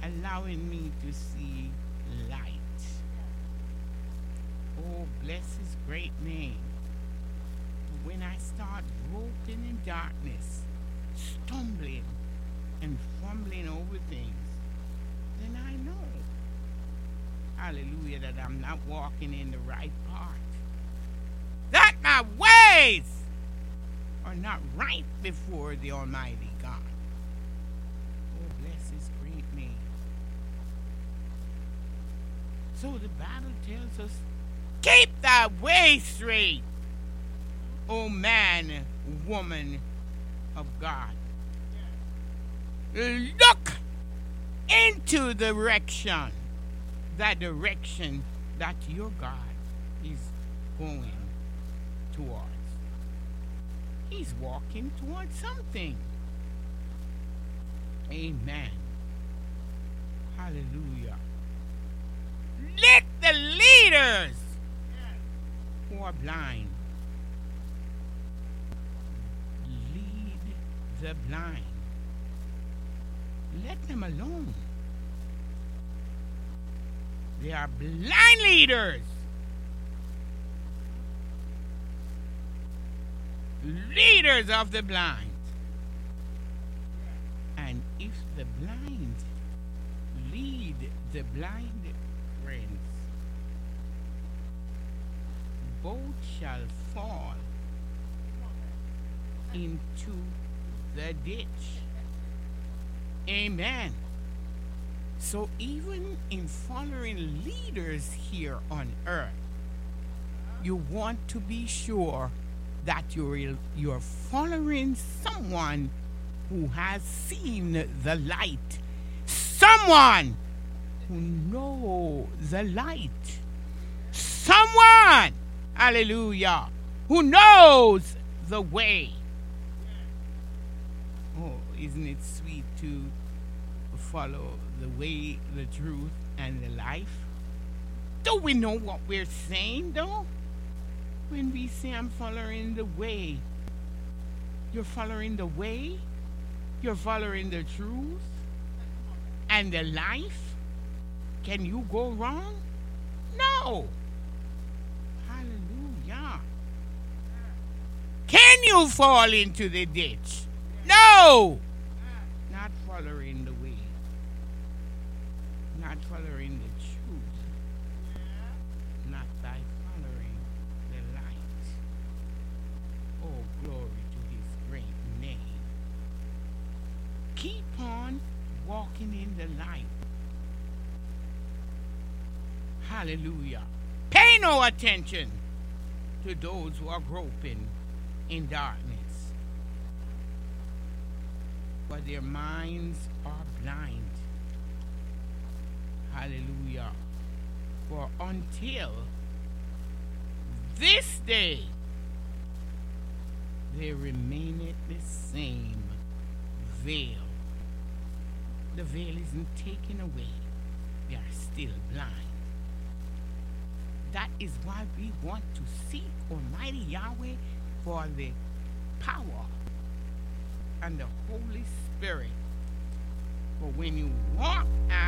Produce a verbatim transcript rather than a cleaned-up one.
allowing me to see light. Oh, bless his great name. When I start groping in darkness, stumbling and fumbling over things, then I know, hallelujah, that I'm not walking in the right path. That my ways are not right before the Almighty God. Oh, bless his great name. So the Bible tells us, keep thy way straight, O man, woman of God. Look into the direction, that direction that your God is going towards. He's walking towards something. Amen. Hallelujah. Let the leaders who are blind lead the blind. Let them alone. They are blind leaders. Leaders of the blind. And if the blind lead the blind, friends, both shall fall into the ditch. Amen. So even in following leaders here on earth, you want to be sure that you're, you're following someone who has seen the light. Someone who knows the light. Someone, hallelujah, who knows the way. Oh, isn't it sweet to follow the way, the truth, and the life? Do we know what we're saying, though? When we say I'm following the way, you're following the way, you're following the truth, and the life. Can you go wrong? No. Hallelujah. Can you fall into the ditch? No. Not following the way. Not following the truth. Not by following the light. Oh, glory to his great name. Keep on walking in the light. Hallelujah. Pay no attention to those who are groping in darkness, for their minds are blind. Hallelujah. For until this day there remaineth the same veil. The veil isn't taken away. They are still blind. That is why we want to seek Almighty Yahweh for the power and the Holy Spirit. For when you walk after